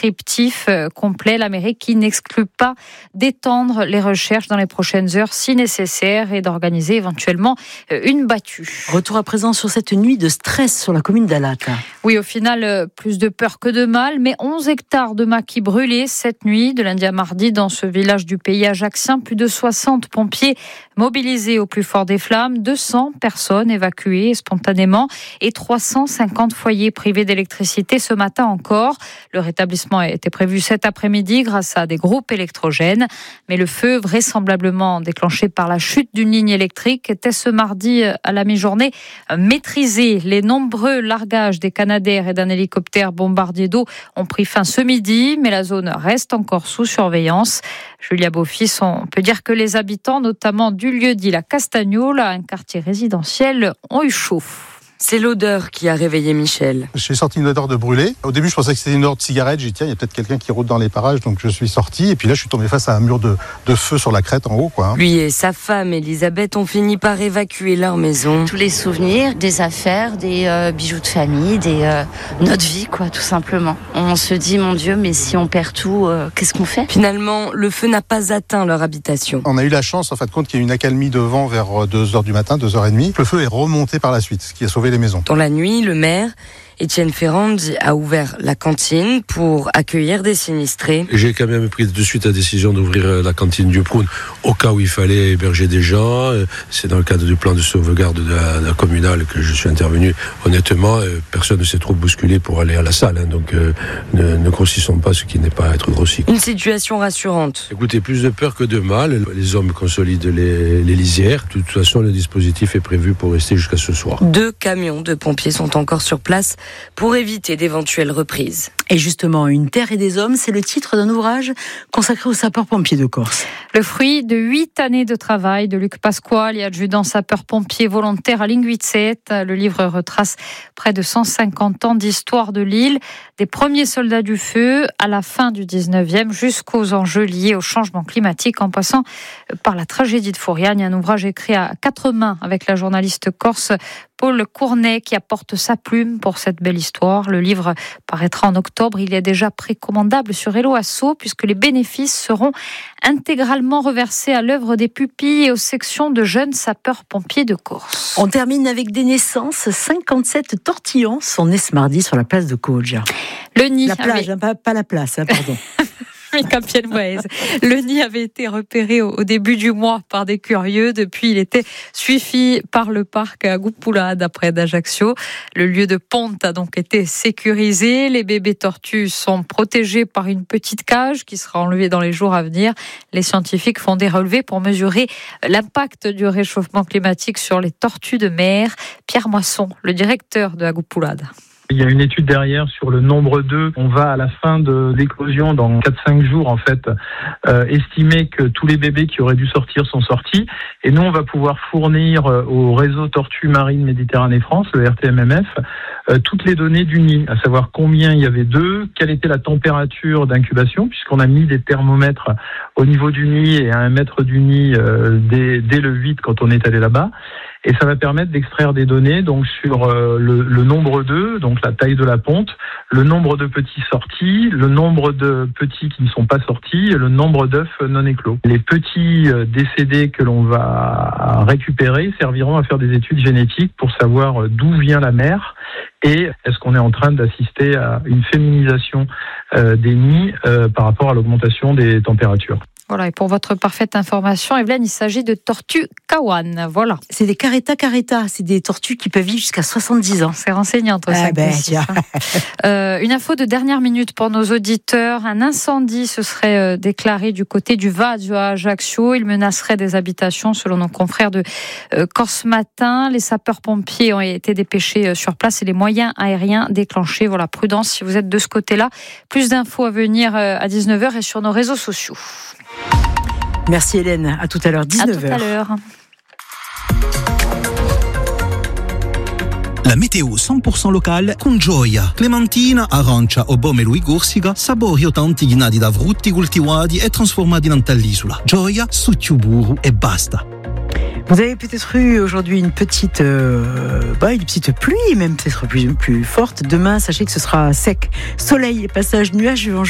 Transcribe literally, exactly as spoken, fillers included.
descriptif complet. La mairie qui n'exclut pas d'étendre les recherches dans les prochaines heures si nécessaire et d'organiser éventuellement une battue. Retour à présent sur cette nuit de stress sur la commune d'Alat. Oui, au final, plus de peur que de mal, mais onze hectares de maquis brûlés cette nuit, de lundi à mardi, dans ce village du pays ajaccien. Plus de soixante pompiers mobilisés au plus fort des flammes, deux cents personnes évacuées spontanément et trois cent cinquante foyers privés d'électricité ce matin encore. Le rétablissement a été prévu cet après-midi grâce à des groupes électrogènes, mais le feu, vraisemblablement déclenché par la chute d'une ligne électrique, était ce mardi à la mi-journée maîtrisé. Les nombreux largages des Canadair et d'un hélicoptère bombardier d'eau ont pris fin ce midi, mais la zone reste encore sous surveillance. Julia Beaufils, on peut dire que les habitants, notamment du lieu dit la Castagnola, un quartier résidentiel, ont eu chaud. C'est l'odeur qui a réveillé Michel. J'ai senti une odeur de brûlé. Au début, je pensais que c'était une odeur de cigarette. J'ai dit, tiens, il y a peut-être quelqu'un qui rôde dans les parages. Donc, je suis sorti. Et puis là, je suis tombé face à un mur de, de feu sur la crête en haut, quoi. Lui et sa femme, Elisabeth, ont fini par évacuer leur maison. Tous les souvenirs, des affaires, des euh, bijoux de famille, des, euh, notre vie, quoi, tout simplement. On se dit, mon Dieu, mais si on perd tout, euh, qu'est-ce qu'on fait ? Finalement, le feu n'a pas atteint leur habitation. On a eu la chance, en fin de compte, qu'il y ait une accalmie de vent vers deux heures du matin, deux heures trente. Le feu est remonté par la suite, ce qui a sauvé les maisons. Dans la nuit, le maire, Étienne Ferrand, a ouvert la cantine pour accueillir des sinistrés. J'ai quand même pris de suite la décision d'ouvrir la cantine du Prune au cas où il fallait héberger des gens. C'est dans le cadre du plan de sauvegarde de la, de la communale que je suis intervenu. Honnêtement, personne ne s'est trop bousculé pour aller à la salle. Hein, donc euh, ne, ne grossissons pas ce qui n'est pas à être grossi. Une situation rassurante. Écoutez, plus de peur que de mal. Les hommes consolident les, les lisières. De toute façon, le dispositif est prévu pour rester jusqu'à ce soir. Deux camions de pompiers sont encore sur place pour éviter d'éventuelles reprises. Et justement, Une terre et des hommes, c'est le titre d'un ouvrage consacré aux sapeurs-pompiers de Corse. Le fruit de huit années de travail de Luc Pasquale, adjudant sapeur-pompier volontaire à Linguizet. Le livre retrace près de cent cinquante ans d'histoire de l'île, des premiers soldats du feu à la fin du dix-neuvième jusqu'aux enjeux liés au changement climatique en passant par la tragédie de Fouriagne. Un ouvrage écrit à quatre mains avec la journaliste corse Paul Cournet qui apporte sa plume pour cette belle histoire. Le livre paraîtra en octobre. Il est déjà précommandable sur Hello Asso puisque les bénéfices seront intégralement reversés à l'œuvre des pupilles et aux sections de jeunes sapeurs-pompiers de Corse. On termine avec des naissances. cinquante-sept tortillons sont nés ce mardi sur la place de Coggia. Le nid. La plage, avait... hein, pas, pas la place, hein, pardon. Le nid avait été repéré au début du mois par des curieux. Depuis, il était suivi par le parc à Goupulade, près d'Ajaccio. Le lieu de ponte a donc été sécurisé. Les bébés tortues sont protégés par une petite cage qui sera enlevée dans les jours à venir. Les scientifiques font des relevés pour mesurer l'impact du réchauffement climatique sur les tortues de mer. Pierre Moisson, le directeur de Goupulade. Il y a une étude derrière sur le nombre d'œufs. On va à la fin de l'éclosion, dans quatre à cinq jours en fait, euh, estimer que tous les bébés qui auraient dû sortir sont sortis. Et nous, on va pouvoir fournir euh, au réseau Tortue Marine Méditerranée France, le R T M M F, euh, toutes les données du nid, à savoir combien il y avait d'œufs, quelle était la température d'incubation, puisqu'on a mis des thermomètres au niveau du nid et à un mètre du nid euh, dès, dès le huit quand on est allé là-bas. Et ça va permettre d'extraire des données donc sur euh, le, le nombre d'œufs, donc la taille de la ponte, le nombre de petits sortis, le nombre de petits qui ne sont pas sortis, et le nombre d'œufs non éclos. Les petits euh, décédés que l'on va récupérer serviront à faire des études génétiques pour savoir d'où vient la mère et est-ce qu'on est en train d'assister à une féminisation euh, des nids euh, par rapport à l'augmentation des températures. Voilà, et pour votre parfaite information, Evelyne, il s'agit de tortues kawan. Voilà. C'est des careta careta, c'est des tortues qui peuvent vivre jusqu'à soixante-dix ans. C'est renseignant, toi, ah ça. Ben, euh, une info de dernière minute pour nos auditeurs. Un incendie se serait euh, déclaré du côté du Vadio à Ajaccio. Il menacerait des habitations, selon nos confrères de euh, Corse Matin. Les sapeurs-pompiers ont été dépêchés euh, sur place et les moyens aériens déclenchés. Voilà, prudence si vous êtes de ce côté-là. Plus d'infos à venir euh, à dix-neuf heures et sur nos réseaux sociaux. Merci Hélène, à tout à l'heure, dix-neuf heures. À tout à l'heure. La météo cent pour cent locale con Gioia. Clementina, arancia o pomelo e corsica, sapori o tanti ghinati da frutti coltivati e trasformati in all'isola. Gioia, succio burro e basta. Vous avez peut-être eu aujourd'hui une petite, euh, bah, une petite pluie, même peut-être plus, plus forte. Demain, sachez que ce sera sec. Soleil et passage nuageux en journée.